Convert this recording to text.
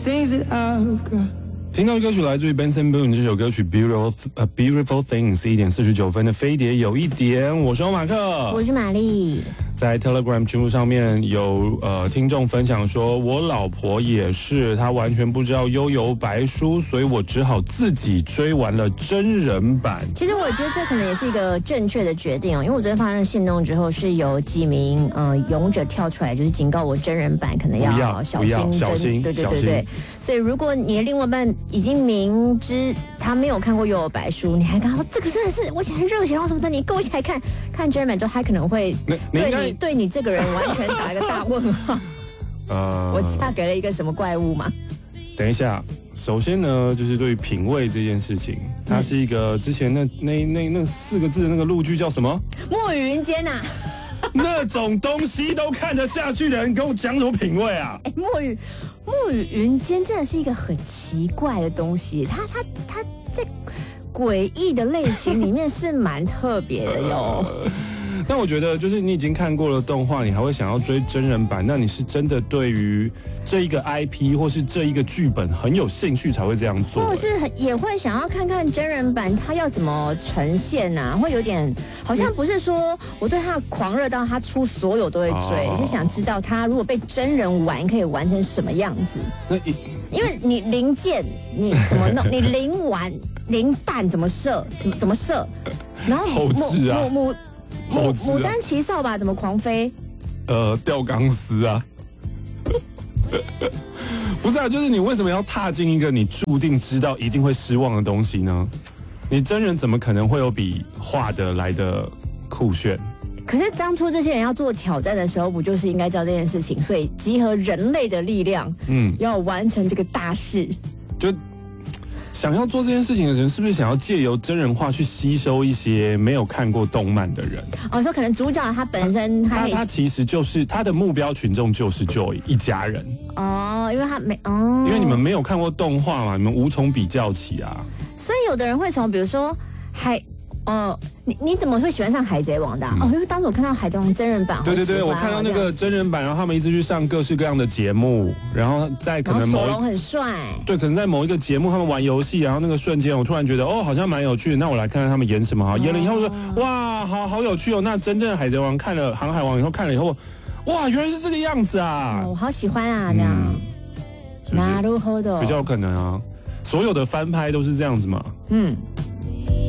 听到的歌曲来自于 Benson Boone 这首歌曲 Beautiful Things 1:49分的飞碟有一点，我是欧马克， 我是玛丽。 在 Telegram 群组上面有听众分享说，我老婆也是，她完全不知道幽游白书，所以我只好自己追完了真人版。 其实我觉得这可能也是一个正确的决定哦，因为我昨天发生限动之后，是有几名勇者跳出来，就是警告我真人版可能要小心，对。所以如果你的另外一半已经明知他没有看过幽游白书，你还跟他说这个真的是我想热血，然后什么的，你跟我一起来看真人版之后，他可能会对你这个人完全打一个大问号。我嫁给了一个什么怪物吗？ 等一下，首先呢，就是对于品味这件事情，它是一个之前那4个字的那个陆剧叫什么？ 墨雨云间呐。 那种东西都看得下去的人，跟我讲什么品味啊？ 墨雨云间真的是一个很奇怪的东西，它在诡异的类型里面是蛮特别的哟。 但我觉得，就是你已经看过了动画，你还会想要追真人版，那你是真的对于这一个 IP 或是这一个剧本很有兴趣才会这样做， 或者是也会想要看看真人版它要怎么呈现啊，会有点好像不是说我对它狂热到它出所有都会追，是想知道它如果被真人玩可以玩成什么样子。因为你零件你怎么弄，你零玩零弹怎么射，怎么射，然后后置啊。 牡丹骑扫把怎么狂飞？ 吊钢丝啊！不是啊，就是你为什么要踏进一个你注定知道一定会失望的东西呢？你真人怎么可能会有比画的来的酷炫？ 可是当初这些人要做挑战的时候，不就是应该知道这件事情？所以集合人类的力量，要完成这个大事。 就想要做这件事情的人，是不是想要借由真人化去吸收一些没有看过动漫的人？ 说可能主角他本身他其实就是他的目标群众就是 Joy 一家人因为他没因为你们没有看过动画嘛，你们无从比较起啊。 所以有的人会从比如说你怎么会喜欢上海贼王的因为当时我看到海贼王真人版， 对，我看到那个真人版，然后他们一直去上各式各样的节目，然后在可能索隆很帅， 对，可能在某一个节目他们玩游戏，然后那个瞬间我突然觉得好像蛮有趣的，那我来看看他们演什么好，演了以后说哇好有趣哦。那真正的海贼王看了航海王以后看了以后，哇原来是这个样子啊， 我好喜欢啊这样，なるほど， 比较有可能啊，所有的翻拍都是这样子嘛，